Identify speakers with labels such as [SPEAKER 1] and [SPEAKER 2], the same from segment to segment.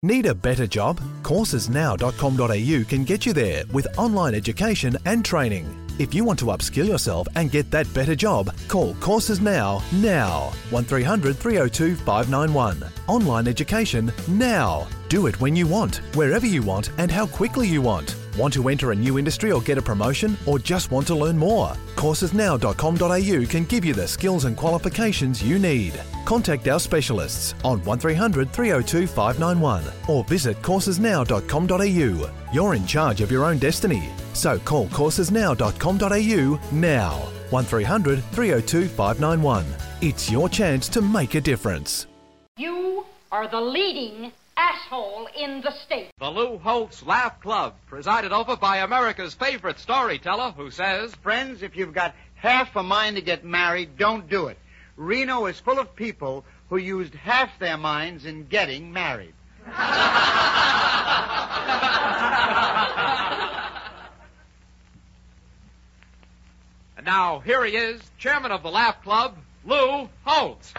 [SPEAKER 1] Need a better job? Coursesnow.com.au can get you there with online education and training. If you want to upskill yourself and get that better job, call Courses Now. 1300 302 591. Online education now. Do it when you want, wherever you want and how quickly you want. Want to enter a new industry or get a promotion, or just want to learn more? Coursesnow.com.au can give you the skills and qualifications you need. Contact our specialists on 1300 302 591 or visit coursesnow.com.au. You're in charge of your own destiny. So call coursesnow.com.au now. 1300 302 591. It's your chance to make a difference.
[SPEAKER 2] You are the leading asshole in the state.
[SPEAKER 3] The Lou Holtz Laugh Club, presided over by America's favorite storyteller who says,
[SPEAKER 4] Friends, if you've got half a mind to get married, don't do it. Reno is full of people who used half their minds in getting married.
[SPEAKER 3] And now, here he is, chairman of the Laugh Club, Lou Holtz.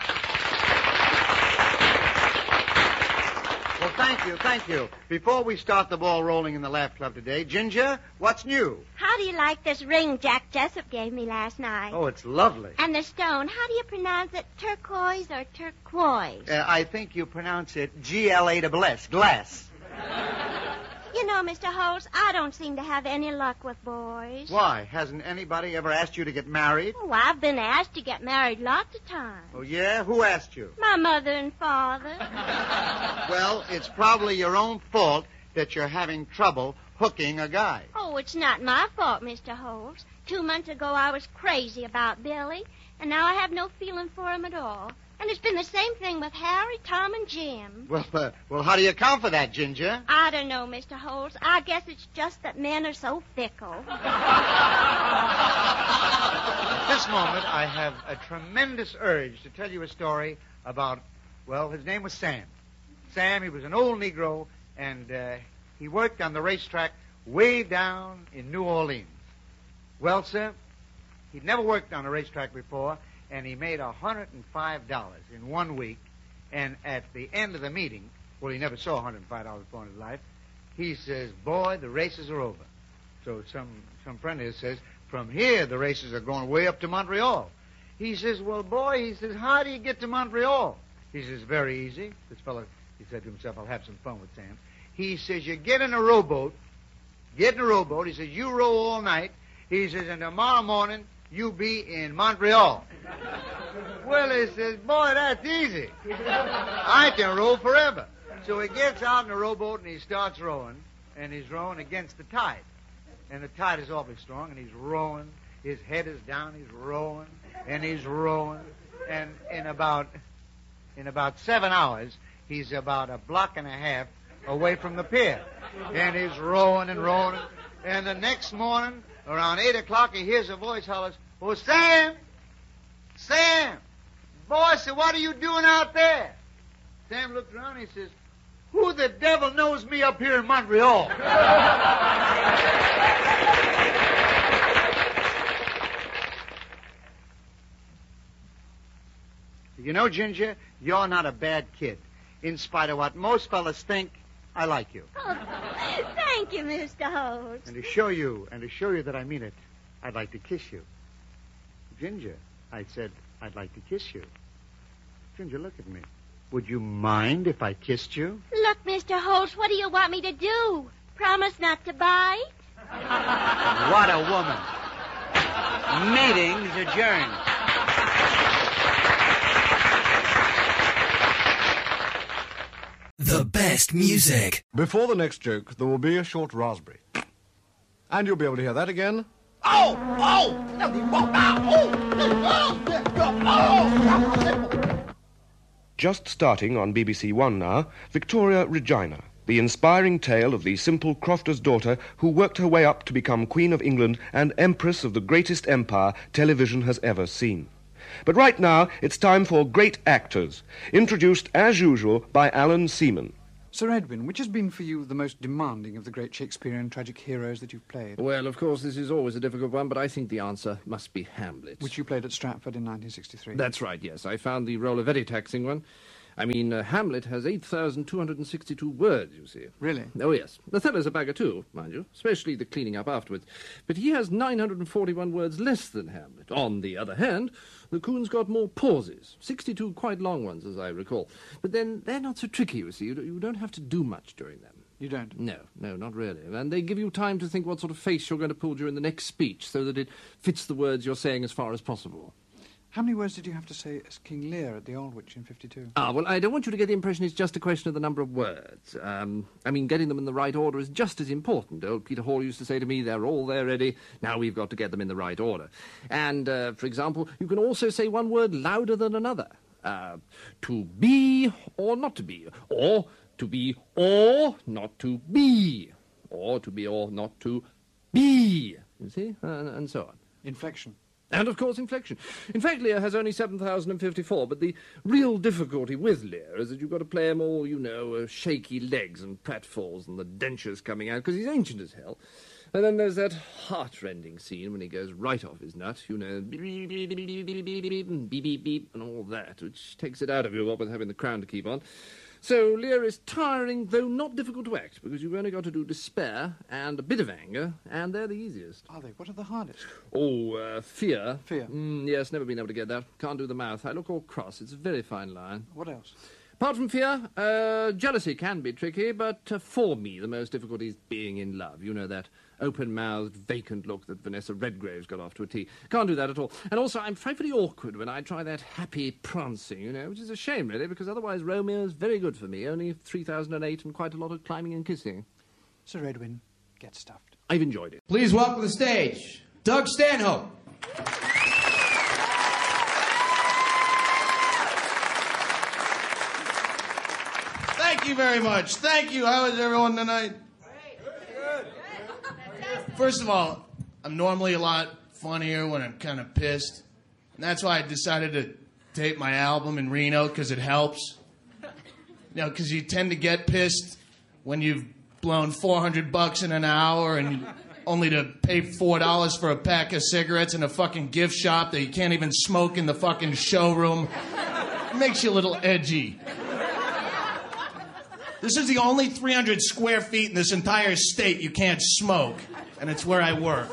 [SPEAKER 4] Well, thank you. Before we start the ball rolling in the Laugh Club today, Ginger, what's new?
[SPEAKER 5] How do you like this ring Jack Jessup gave me last night?
[SPEAKER 4] Oh, it's lovely.
[SPEAKER 5] And the stone, how do you pronounce it, turquoise or turquoise?
[SPEAKER 4] I think you pronounce it G-L-A-S-S, glass.
[SPEAKER 5] You know, Mr. Holtz, I don't seem to have any luck with boys.
[SPEAKER 4] Why? Hasn't anybody ever asked you to get married?
[SPEAKER 5] Oh, I've been asked to get married lots of times.
[SPEAKER 4] Oh, yeah? Who asked you?
[SPEAKER 5] My mother and father.
[SPEAKER 4] Well, it's probably your own fault that you're having trouble hooking a guy.
[SPEAKER 5] Oh, it's not my fault, Mr. Holtz. 2 months ago, I was crazy about Billy, and now I have no feeling for him at all. And it's been the same thing with Harry, Tom, and Jim.
[SPEAKER 4] Well, how do you account for that, Ginger?
[SPEAKER 5] I don't know, Mr. Holtz. I guess it's just that men are so fickle.
[SPEAKER 4] At this moment, I have a tremendous urge to tell you a story about, well, his name was Sam. Sam, he was an old Negro, and he worked on the racetrack way down in New Orleans. Well, sir, he'd never worked on a racetrack before, and he made $105 in 1 week. And at the end of the meeting, well, he never saw $105 before in his life, he says, boy, the races are over. So some friend of his says, from here, the races are going way up to Montreal. He says, well, boy, he says, how do you get to Montreal? He says, very easy. This fellow, he said to himself, I'll have some fun with Sam. He says, you get in a rowboat. He says, you row all night. He says, and tomorrow morning, you be in Montreal. Well, he says, boy, that's easy. I can row forever. So he gets out in a rowboat and he starts rowing, and he's rowing against the tide. And the tide is awfully strong, and he's rowing. His head is down, he's rowing, and he's rowing. And in about 7 hours, he's about a block and a half away from the pier. And he's rowing and rowing. And the next morning, around 8 o'clock, he hears a voice hollers, oh, Sam! Sam! Boy, so what are you doing out there? Sam looked around and he says, who the devil knows me up here in Montreal? You know, Ginger, you're not a bad kid. In spite of what most fellas think, I like you.
[SPEAKER 5] Oh, thank you, Mr. Holtz.
[SPEAKER 4] And to show you that I mean it, I'd like to kiss you. Ginger, I said I'd like to kiss you. Ginger, look at me. Would you mind if I kissed you?
[SPEAKER 5] Look, Mr. Holtz, what do you want me to do? Promise not to bite?
[SPEAKER 4] What a woman. Meeting's adjourned.
[SPEAKER 6] The best music.
[SPEAKER 7] Before the next joke, there will be a short raspberry. And you'll be able to hear that again.
[SPEAKER 8] Just starting on BBC One now, Victoria Regina, the inspiring tale of the simple crofter's daughter who worked her way up to become Queen of England and Empress of the greatest empire television has ever seen. But right now, it's time for Great Actors, introduced, as usual, by Alan Seaman.
[SPEAKER 9] Sir Edwin, which has been for you the most demanding of the great Shakespearean tragic heroes that you've played?
[SPEAKER 10] Well, of course, this is always a difficult one, but I think the answer must be Hamlet.
[SPEAKER 9] Which you played at Stratford in 1963.
[SPEAKER 10] That's right, yes. I found the role a very taxing one. I mean, Hamlet has 8,262 words, you see.
[SPEAKER 9] Really?
[SPEAKER 10] Oh, yes. Othello's a bagger, too, mind you, especially the cleaning up afterwards. But he has 941 words less than Hamlet. On the other hand, the Coon's got more pauses, 62 quite long ones, as I recall. But then they're not so tricky, you see. You don't have to do much during them.
[SPEAKER 9] You don't?
[SPEAKER 10] No, not really. And they give you time to think what sort of face you're going to pull during the next speech so that it fits the words you're saying as far as possible.
[SPEAKER 9] How many words did you have to say as King Lear at the Aldwych in 52?
[SPEAKER 10] Well, I don't want you to get the impression it's just a question of the number of words. I mean, getting them in the right order is just as important. Old Peter Hall used to say to me, they're all there ready, now we've got to get them in the right order. And, for example, you can also say one word louder than another. To be or not to be, or to be or not to be, or to be or not to be, you see, and so on.
[SPEAKER 9] Inflection.
[SPEAKER 10] And, of course, inflection. In fact, Lear has only 7,054, but the real difficulty with Lear is that you've got to play him all, you know, shaky legs and pratfalls and the dentures coming out, because he's ancient as hell. And then there's that heart-rending scene when he goes right off his nut, you know, beep, beep, beep, beep, beep, beep, beep, beep, beep, beep, beep, and all that, which takes it out of you, what with having the crown to keep on. So Lear is tiring, though not difficult to act, because you've only got to do despair and a bit of anger, and they're the easiest.
[SPEAKER 9] Are they? What are the hardest?
[SPEAKER 10] Oh, fear.
[SPEAKER 9] Fear?
[SPEAKER 10] Yes, never been able to get that. Can't do the mouth. I look all cross. It's a very fine line.
[SPEAKER 9] What else?
[SPEAKER 10] Apart from fear, jealousy can be tricky, but for me the most difficult is being in love. You know, that open-mouthed, vacant look that Vanessa Redgrave's got off to a T. Can't do that at all. And also, I'm frightfully awkward when I try that happy prancing, you know, which is a shame, really, because otherwise Romeo's very good for me. Only 3008 and quite a lot of climbing and kissing.
[SPEAKER 9] Sir Edwin, get stuffed.
[SPEAKER 10] I've enjoyed it.
[SPEAKER 6] Please welcome to the stage, Doug Stanhope. Thank you very much. Thank you. How is everyone tonight? First of all, I'm normally a lot funnier when I'm kind of pissed. And that's why I decided to tape my album in Reno, because it helps. You know, because you tend to get pissed when you've blown $400 in an hour and only to pay $4 for a pack of cigarettes in a fucking gift shop that you can't even smoke in the fucking showroom. It makes you a little edgy. This is the only 300 square feet in this entire state you can't smoke, and it's where I work.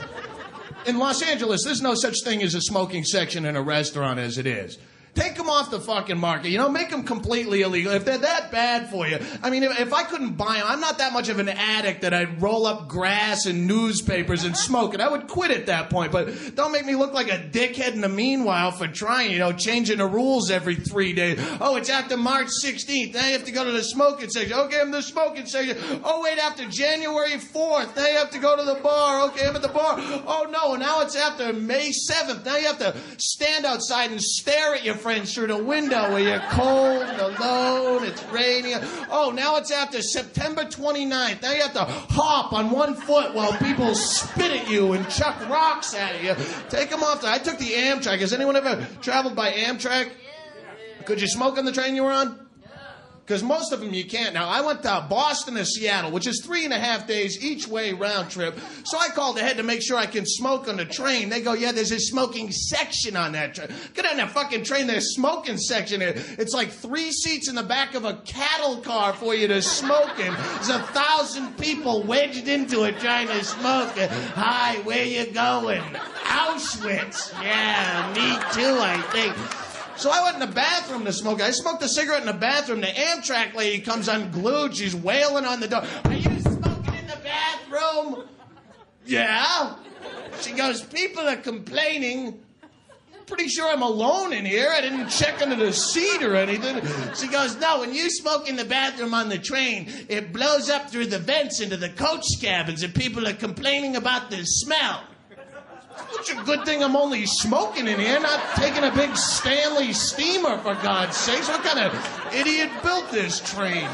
[SPEAKER 6] In Los Angeles, there's no such thing as a smoking section in a restaurant as it is. Take them off the fucking market, you know, make them completely illegal. If they're that bad for you, I mean, if I couldn't buy them, I'm not that much of an addict that I'd roll up grass and newspapers and smoke it. I would quit at that point, but don't make me look like a dickhead in the meanwhile for trying, you know, changing the rules every 3 days. Oh, it's after March 16th. Now you have to go to the smoking section. Okay, I'm the smoking section. Oh, wait, after January 4th. Now you have to go to the bar. Okay, I'm at the bar. Oh, no, now it's after May 7th. Now you have to stand outside and stare at your friends through the window where you're cold and alone, it's rainy. Oh, now it's after September 29th. Now you have to hop on one foot while people spit at you and chuck rocks at you. Take them off. I took the Amtrak. Has anyone ever traveled by Amtrak? Could you smoke on the train you were on? Because most of them you can't. Now, I went to Boston to Seattle, which is 3.5 days each way round trip. So I called ahead to make sure I can smoke on the train. They go, yeah, there's a smoking section on that train. Get on that fucking train, there's a smoking section. It's like 3 seats in the back of a cattle car for you to smoke in. There's 1,000 people wedged into it trying to smoke. Hi, where you going? Auschwitz. Yeah, me too, I think. So I went in the bathroom to smoke. I smoked a cigarette in the bathroom. The Amtrak lady comes unglued. She's wailing on the door. Are you smoking in the bathroom? Yeah. She goes, people are complaining. Pretty sure I'm alone in here. I didn't check under the seat or anything. She goes, no, when you smoke in the bathroom on the train, it blows up through the vents into the coach cabins and people are complaining about the smell. It's a good thing I'm only smoking in here, not taking a big Stanley steamer, for God's sakes. What kind of idiot built this train?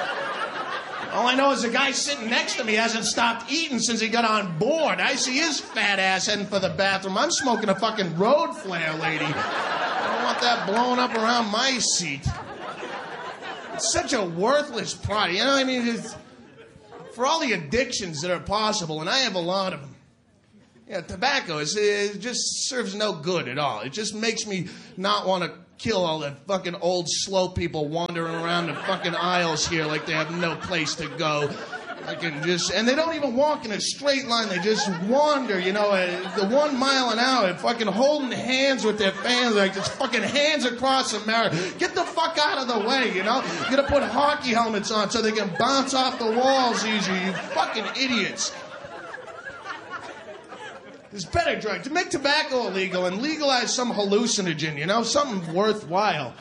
[SPEAKER 6] All I know is the guy sitting next to me hasn't stopped eating since he got on board. I see his fat ass heading for the bathroom. I'm smoking a fucking road flare, lady. I don't want that blowing up around my seat. It's such a worthless product. You know what I mean? It's, for all the addictions that are possible, and I have a lot of them, yeah, tobacco it just serves no good at all. It just makes me not want to kill all the fucking old slow people wandering around the fucking aisles here like they have no place to go. And they don't even walk in a straight line. They just wander, the 1 mile an hour, fucking holding hands with their fans, like just fucking hands across America. Get the fuck out of the way, You gotta put hockey helmets on so they can bounce off the walls easier, you fucking idiots. There's better drugs. To make tobacco illegal and legalize some hallucinogen, something worthwhile.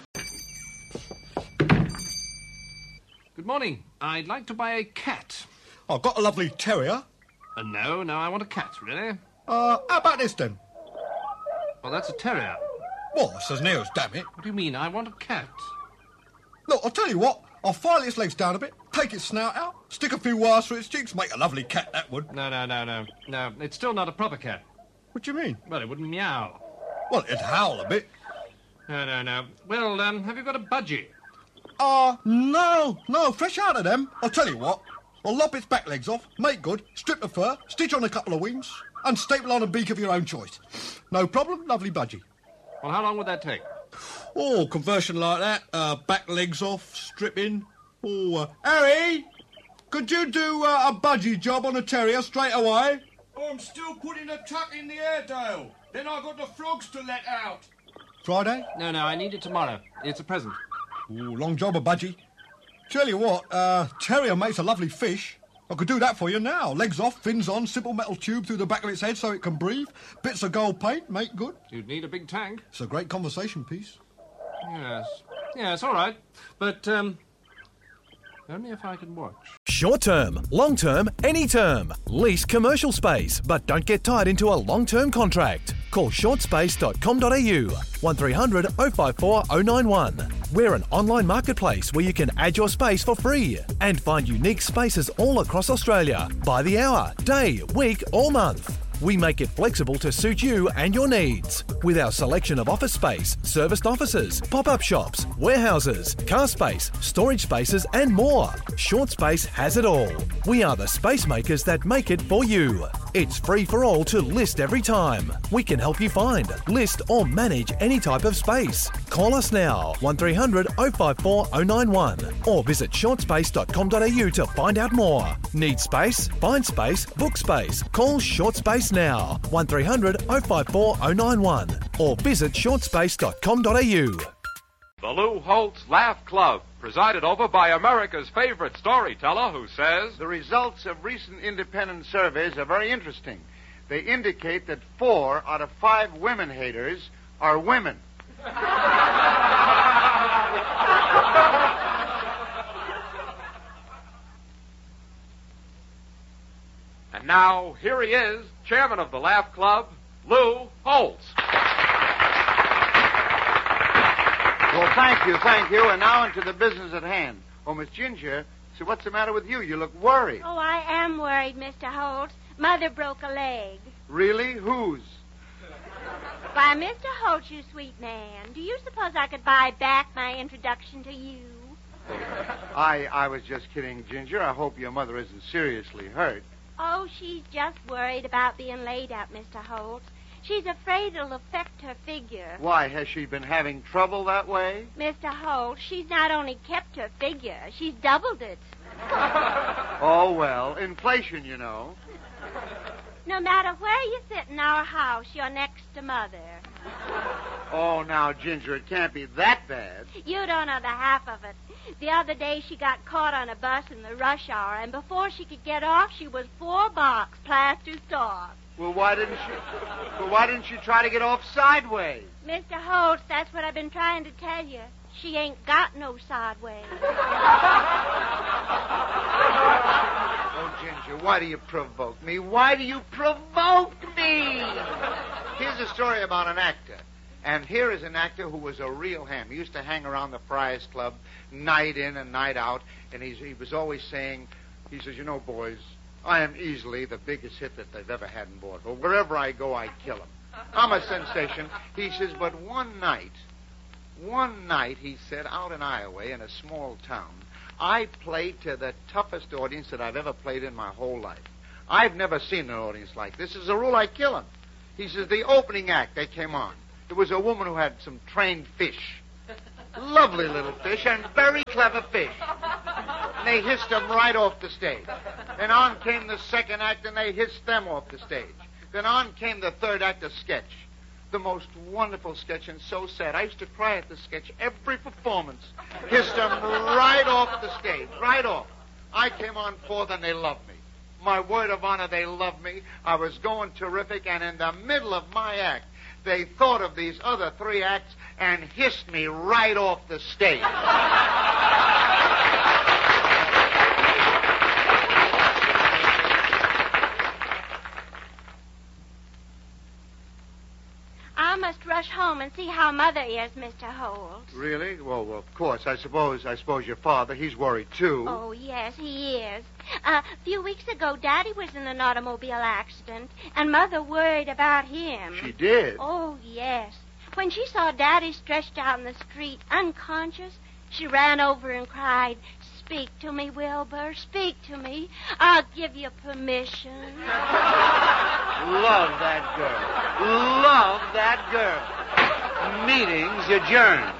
[SPEAKER 10] Good morning. I'd like to buy a cat.
[SPEAKER 7] I've got a lovely terrier.
[SPEAKER 10] No, I want a cat, really.
[SPEAKER 7] How about this, then?
[SPEAKER 10] Well, that's a terrier.
[SPEAKER 7] Well, it's as near as damn it.
[SPEAKER 10] What do you mean? I want a cat.
[SPEAKER 7] Look, I'll tell you what. I'll file its legs down a bit, take its snout out, stick a few wires through its cheeks, make a lovely cat, that would.
[SPEAKER 10] No. No, it's still not a proper cat.
[SPEAKER 7] What do you mean?
[SPEAKER 10] Well, it wouldn't meow.
[SPEAKER 7] Well, it'd howl a bit.
[SPEAKER 10] No. Well, have you got a budgie?
[SPEAKER 7] No, fresh out of them. I'll tell you what. I'll lop its back legs off, make good, strip the fur, stitch on a couple of wings, and staple on a beak of your own choice. No problem, lovely budgie.
[SPEAKER 10] Well, how long would that take?
[SPEAKER 7] Oh, conversion like that, back legs off, stripping. Harry, could you do a budgie job on a terrier straight away?
[SPEAKER 11] I'm still putting a tuck in the Airedale. Then I got the frogs to let out.
[SPEAKER 7] Friday?
[SPEAKER 10] No, I need it tomorrow. It's a present.
[SPEAKER 7] Ooh, long job, a budgie. Tell you what, terrier makes a lovely fish. I could do that for you now. Legs off, fins on, simple metal tube through the back of its head so it can breathe. Bits of gold paint, make good.
[SPEAKER 10] You'd need a big tank.
[SPEAKER 7] It's a great conversation piece.
[SPEAKER 10] Yes, all right. But, only if I can watch.
[SPEAKER 1] Short term, long term, any term. Lease commercial space, but don't get tied into a long-term contract. Call shortspace.com.au 1300 054 091. We're an online marketplace where you can add your space for free and find unique spaces all across Australia by the hour, day, week or month. We make it flexible to suit you and your needs. With our selection of office space, serviced offices, pop-up shops, warehouses, car space, storage spaces and more. Short Space has it all. We are the space makers that make it for you. It's free for all to list every time. We can help you find, list or manage any type of space. Call us now, 1300 054 091 or visit shortspace.com.au to find out more. Need space? Find space, book space. Call Short Space now, 1300 054 091 or visit shortspace.com.au.
[SPEAKER 3] The Lou Holtz Laugh Club, presided over by America's favorite storyteller who says,
[SPEAKER 4] The results of recent independent surveys are very interesting. They indicate that 4 out of 5 women haters are women.
[SPEAKER 3] And now, here he is, chairman of the Laugh Club, Lou Holtz.
[SPEAKER 4] Well, thank you. And now into the business at hand. Oh, Miss Ginger, so what's the matter with you? You look worried.
[SPEAKER 5] Oh, I am worried, Mr. Holtz. Mother broke a leg.
[SPEAKER 4] Really? Whose?
[SPEAKER 5] Why, Mr. Holtz, you sweet man, do you suppose I could buy back my introduction to you?
[SPEAKER 4] I was just kidding, Ginger. I hope your mother isn't seriously hurt.
[SPEAKER 5] Oh, she's just worried about being laid out, Mr. Holtz. She's afraid it'll affect her figure.
[SPEAKER 4] Why, has she been having trouble that way?
[SPEAKER 5] Mr. Holtz, she's not only kept her figure, she's doubled it.
[SPEAKER 4] Oh, well, inflation, you know.
[SPEAKER 5] No matter where you sit in our house, you're next to Mother.
[SPEAKER 4] Oh, now, Ginger, it can't be that bad.
[SPEAKER 5] You don't know the half of it. The other day she got caught on a bus in the rush hour, and before she could get off, she was 4 blocks plaster soft.
[SPEAKER 4] Well, why didn't she try to get off sideways?
[SPEAKER 5] Mr. Holtz, that's what I've been trying to tell you. She ain't got no sideways.
[SPEAKER 4] Oh, Ginger, why do you provoke me? Why do you provoke me? Here's a story about an actor. And here is an actor who was a real ham. He used to hang around the Friars Club night in and night out. And he was always saying, he says, you know, boys, I am easily the biggest hit that they've ever had in vaudeville. Wherever I go, I kill them. I'm a sensation. He says, but one night, he said, out in Iowa, in a small town, I played to the toughest audience that I've ever played in my whole life. I've never seen an audience like this. As a rule, I kill them. He says, the opening act, they came on. There was a woman who had some trained fish Lovely little fish and very clever fish. And they hissed them right off the stage. Then on came the second act, and they hissed them off the stage. Then on came the third act, a sketch. The most wonderful sketch, and so sad. I used to cry at the sketch every performance. Hissed them right off the stage, right off. I came on fourth, and they loved me. My word of honor, they loved me. I was going terrific, and in the middle of my act, they thought of these other three acts and hissed me right off the stage.
[SPEAKER 5] I must rush home and see how Mother is, Mr. Holt.
[SPEAKER 4] Really? Well, of course. I suppose your father, he's worried, too.
[SPEAKER 5] Oh, yes, he is. A few weeks ago, Daddy was in an automobile accident, and Mother worried about him.
[SPEAKER 4] She did?
[SPEAKER 5] Oh, yes. When she saw Daddy stretched out in the street, unconscious, she ran over and cried, "Speak to me, Wilbur. Speak to me. I'll give you permission."
[SPEAKER 4] Love that girl. Love that girl. Meetings adjourned.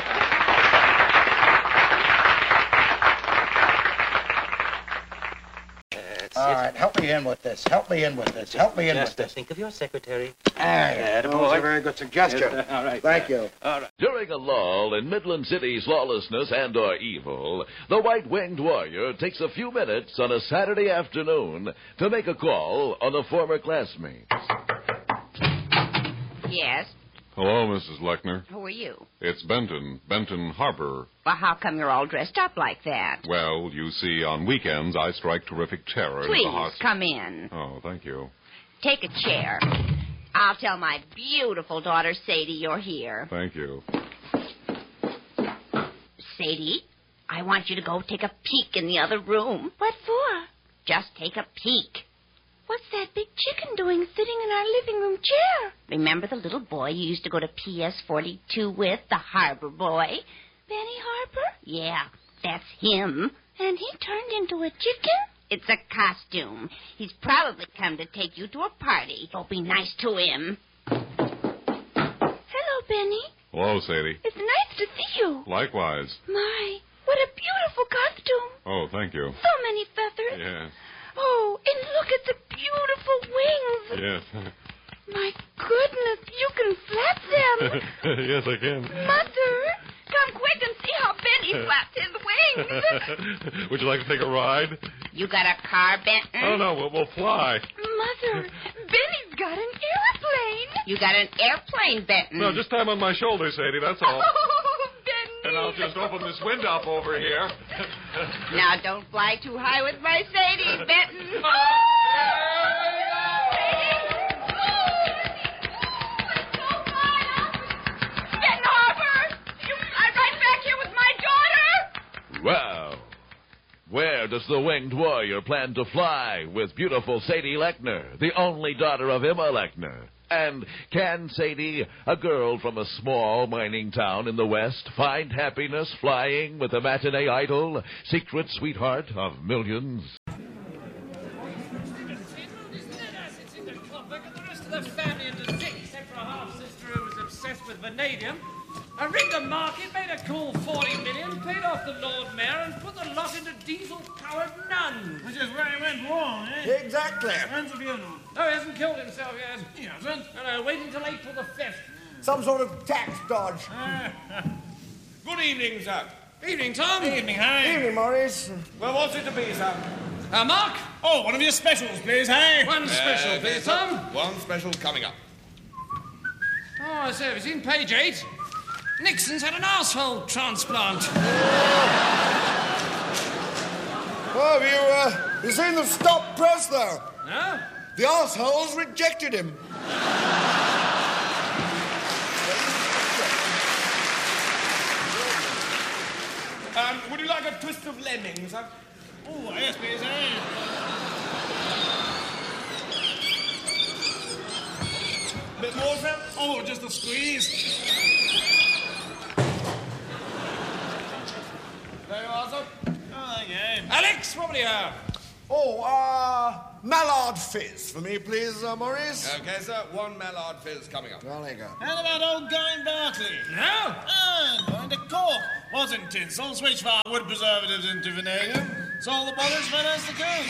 [SPEAKER 12] All right, help me in with this. Help me in with this. Help me in with this.
[SPEAKER 13] Think of your secretary.
[SPEAKER 12] That's a very good suggestion.
[SPEAKER 13] All right.
[SPEAKER 12] Thank you.
[SPEAKER 13] All right.
[SPEAKER 14] During a lull in Midland City's lawlessness and or evil, the White-Winged Warrior takes a few minutes on a Saturday afternoon to make a call on a former classmate.
[SPEAKER 15] Yes?
[SPEAKER 16] Hello, Mrs. Lechner.
[SPEAKER 15] Who are you?
[SPEAKER 16] It's Benton Harbor.
[SPEAKER 15] Well, how come you're all dressed up like that?
[SPEAKER 16] Well, you see, on weekends I strike terrific terror into the
[SPEAKER 15] Please,
[SPEAKER 16] hearts.
[SPEAKER 15] come in.
[SPEAKER 16] Oh, thank you.
[SPEAKER 15] Take a chair. I'll tell my beautiful daughter, Sadie, you're here.
[SPEAKER 16] Thank you.
[SPEAKER 15] Sadie, I want you to go take a peek in the other room.
[SPEAKER 5] What for?
[SPEAKER 15] Just take a peek.
[SPEAKER 5] What's that big chicken doing sitting in our living room chair?
[SPEAKER 15] Remember the little boy you used to go to PS 42 with, the Harbor boy?
[SPEAKER 5] Benny Harper?
[SPEAKER 15] Yeah, that's him.
[SPEAKER 5] And he turned into a chicken?
[SPEAKER 15] It's a costume. He's probably come to take you to a party. Don't be nice to him.
[SPEAKER 5] Hello, Benny.
[SPEAKER 16] Hello, Sadie.
[SPEAKER 5] It's nice to see you.
[SPEAKER 16] Likewise.
[SPEAKER 5] My, what a beautiful costume.
[SPEAKER 16] Oh, thank you.
[SPEAKER 5] So many feathers.
[SPEAKER 16] Yes.
[SPEAKER 5] Oh, and look at the beautiful wings.
[SPEAKER 16] Yes.
[SPEAKER 5] My goodness, you can flap them.
[SPEAKER 16] Yes, I can.
[SPEAKER 5] Mother, come quick and see how Benny flaps his wings.
[SPEAKER 16] Would you like to take a ride?
[SPEAKER 15] You got a car, Benton?
[SPEAKER 16] Oh, no, we'll fly.
[SPEAKER 5] Mother, Benny's got an airplane.
[SPEAKER 15] You got an airplane, Benton.
[SPEAKER 16] No, just time on my shoulder, Sadie, that's all.
[SPEAKER 5] Oh, Benny.
[SPEAKER 16] And I'll just open this window up over here.
[SPEAKER 15] Now, don't fly too high with my Sadie, Benton.
[SPEAKER 5] Benton Harper, you fly right back here with my daughter.
[SPEAKER 14] Well, where does the Winged Warrior plan to fly with beautiful Sadie Lechner, the only daughter of Emma Lechner? And can Sadie, a girl from a small mining town in the West, find happiness flying with a matinee idol, secret sweetheart of millions?
[SPEAKER 17] The family and the sick, except for a half-sister who was obsessed with vanadium. I rigged the market, made a cool 40 million, paid off the Lord Mayor, and put the lot into diesel-powered nuns.
[SPEAKER 11] Which is where he went wrong, eh?
[SPEAKER 12] Exactly.
[SPEAKER 11] When's the funeral?
[SPEAKER 17] No, he hasn't killed himself yet.
[SPEAKER 11] He hasn't?
[SPEAKER 17] No, wait until April the 5th.
[SPEAKER 12] Some sort of tax dodge.
[SPEAKER 11] Good evening, sir.
[SPEAKER 17] Evening, Tom.
[SPEAKER 11] Evening, Harry.
[SPEAKER 12] Evening, Maurice.
[SPEAKER 11] Well, what's it to be, sir?
[SPEAKER 17] Mark?
[SPEAKER 11] Oh, one of your specials, please, hey?
[SPEAKER 17] One special, please, Tom.
[SPEAKER 11] One special coming up.
[SPEAKER 17] Oh, I say, have you seen page 8? Nixon's had an asshole transplant.
[SPEAKER 12] Oh, have you seen the stop press, though?
[SPEAKER 17] No?
[SPEAKER 12] The arseholes rejected him.
[SPEAKER 11] Would you like a twist of lemon, sir? Oh, yes, please, eh? Bit more, sir? Oh, just a squeeze. There you are, sir. Oh, thank you.
[SPEAKER 17] Alex, what will you have?
[SPEAKER 12] Mallard Fizz for me, please, Maurice.
[SPEAKER 11] Okay, sir. 1 Mallard Fizz coming up.
[SPEAKER 12] Well, there you go.
[SPEAKER 13] How about old Guy Barkley? No. Going to Cork. Wasn't tinsel. Switched fire wood preservatives into vanadium. Saw the bothers, financed the coast.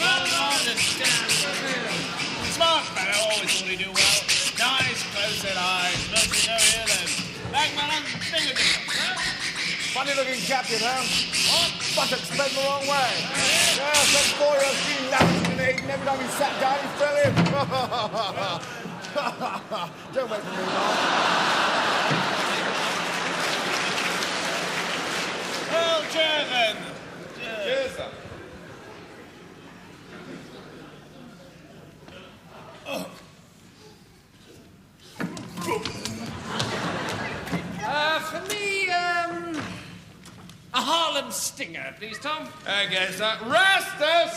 [SPEAKER 13] Smart fellow, always thought he'd do well. Nice, close-set eyes. Mostly no ear then. Backman and finger.
[SPEAKER 12] Funny-looking chap, you know. What? Buttocks bent the wrong way. Yeah, some 4-year-old been lounging in Aden. Every time he sat down, he fell in. Don't wait for me, Mark.
[SPEAKER 13] Well, chair then.
[SPEAKER 11] Cheers, sir.
[SPEAKER 17] For me, a Harlem Stinger, please, Tom.
[SPEAKER 11] Okay, sir. Rastus!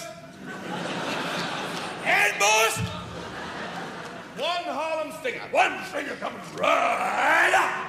[SPEAKER 13] And boss!
[SPEAKER 11] 1 Harlem Stinger. 1 finger coming right up.